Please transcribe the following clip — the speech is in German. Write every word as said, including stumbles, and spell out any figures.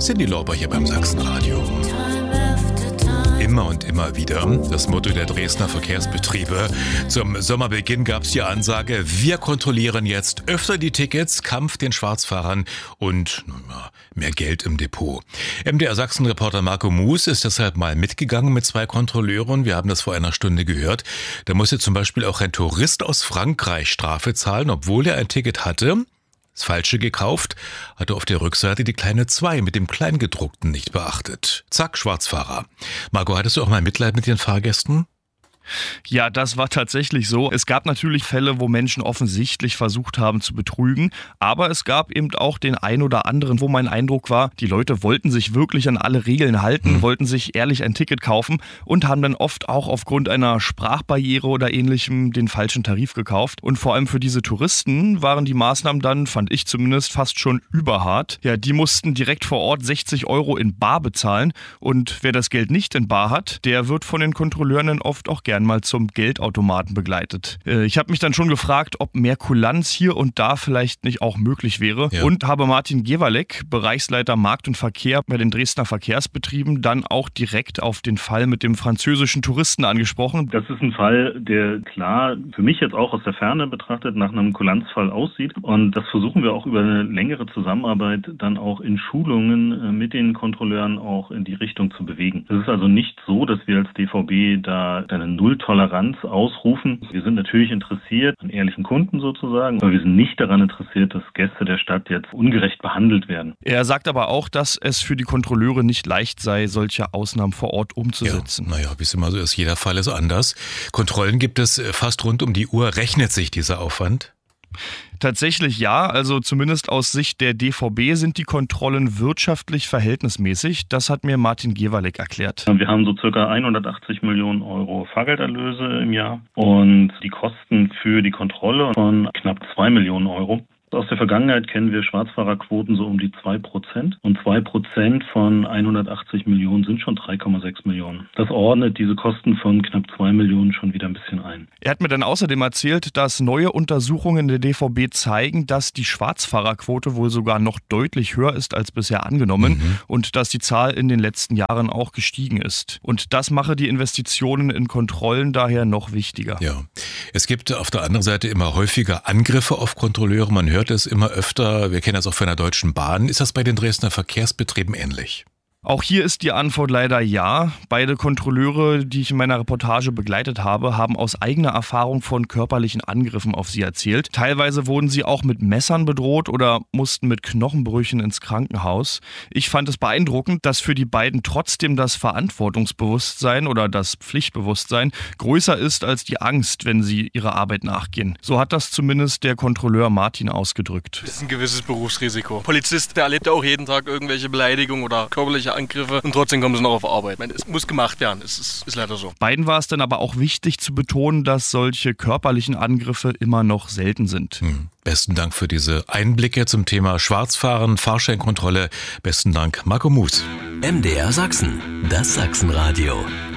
Cindy Lauper hier beim Sachsenradio. Immer und immer wieder das Motto der Dresdner Verkehrsbetriebe. Zum Sommerbeginn gab es die Ansage, wir kontrollieren jetzt öfter die Tickets, Kampf den Schwarzfahrern und nun mal, mehr Geld im Depot. M D R Sachsen-Reporter Marco Moos ist deshalb mal mitgegangen mit zwei Kontrolleuren. Wir haben das vor einer Stunde gehört. Da musste zum Beispiel auch ein Tourist aus Frankreich Strafe zahlen, obwohl er ein Ticket hatte. Das Falsche gekauft, hatte auf der Rückseite die kleine zwei mit dem Kleingedruckten nicht beachtet. Zack, Schwarzfahrer. Marco, hattest du auch mal Mitleid mit den Fahrgästen? Ja, das war tatsächlich so. Es gab natürlich Fälle, wo Menschen offensichtlich versucht haben zu betrügen, aber es gab eben auch den ein oder anderen, wo mein Eindruck war, die Leute wollten sich wirklich an alle Regeln halten, mhm. wollten sich ehrlich ein Ticket kaufen und haben dann oft auch aufgrund einer Sprachbarriere oder ähnlichem den falschen Tarif gekauft. Und vor allem für diese Touristen waren die Maßnahmen dann, fand ich zumindest, fast schon überhart. Ja, die mussten direkt vor Ort sechzig Euro in bar bezahlen und wer das Geld nicht in bar hat, der wird von den Kontrolleuren dann oft auch gerne mal zum Geldautomaten begleitet. Ich habe mich dann schon gefragt, ob mehr Kulanz hier und da vielleicht nicht auch möglich wäre ja. und habe Martin Gewalek, Bereichsleiter Markt und Verkehr bei den Dresdner Verkehrsbetrieben, dann auch direkt auf den Fall mit dem französischen Touristen angesprochen. Das ist ein Fall, der klar für mich jetzt auch aus der Ferne betrachtet nach einem Kulanzfall aussieht und das versuchen wir auch über eine längere Zusammenarbeit dann auch in Schulungen mit den Kontrolleuren auch in die Richtung zu bewegen. Es ist also nicht so, dass wir als D V B da eine Nulltoleranz ausrufen. Wir sind natürlich interessiert an ehrlichen Kunden sozusagen, aber wir sind nicht daran interessiert, dass Gäste der Stadt jetzt ungerecht behandelt werden. Er sagt aber auch, dass es für die Kontrolleure nicht leicht sei, solche Ausnahmen vor Ort umzusetzen. Ja, naja, wie es immer so ist, jeder Fall ist anders. Kontrollen gibt es fast rund um die Uhr. Rechnet sich dieser Aufwand? Tatsächlich ja, also zumindest aus Sicht der D V B sind die Kontrollen wirtschaftlich verhältnismäßig. Das hat mir Martin Gewalek erklärt. Wir haben so circa hundertachtzig Millionen Euro Fahrgelderlöse im Jahr und die Kosten für die Kontrolle von knapp zwei Millionen Euro. Aus der Vergangenheit kennen wir Schwarzfahrerquoten so um die zwei Prozent und zwei Prozent von hundertachtzig Millionen sind schon drei Komma sechs Millionen. Das ordnet diese Kosten von knapp zwei Millionen schon wieder ein bisschen ein. Er hat mir dann außerdem erzählt, dass neue Untersuchungen der D V B zeigen, dass die Schwarzfahrerquote wohl sogar noch deutlich höher ist als bisher angenommen mhm. und dass die Zahl in den letzten Jahren auch gestiegen ist. Und das mache die Investitionen in Kontrollen daher noch wichtiger. Ja, es gibt auf der anderen Seite immer häufiger Angriffe auf Kontrolleure. Man hört hört es immer öfter, wir kennen das auch von der Deutschen Bahn. Ist das bei den Dresdner Verkehrsbetrieben ähnlich? Auch hier ist die Antwort leider ja. Beide Kontrolleure, die ich in meiner Reportage begleitet habe, haben aus eigener Erfahrung von körperlichen Angriffen auf sie erzählt. Teilweise wurden sie auch mit Messern bedroht oder mussten mit Knochenbrüchen ins Krankenhaus. Ich fand es beeindruckend, dass für die beiden trotzdem das Verantwortungsbewusstsein oder das Pflichtbewusstsein größer ist als die Angst, wenn sie ihrer Arbeit nachgehen. So hat das zumindest der Kontrolleur Martin ausgedrückt. Das ist ein gewisses Berufsrisiko. Polizist, der erlebt ja auch jeden Tag irgendwelche Beleidigungen oder körperliche Angriffe und trotzdem kommen sie noch auf Arbeit. Ich meine, es muss gemacht werden, es ist, ist leider so. Beiden war es dann aber auch wichtig zu betonen, dass solche körperlichen Angriffe immer noch selten sind. Hm. Besten Dank für diese Einblicke zum Thema Schwarzfahren, Fahrscheinkontrolle. Besten Dank, Marco Moos. M D R Sachsen, das Sachsenradio.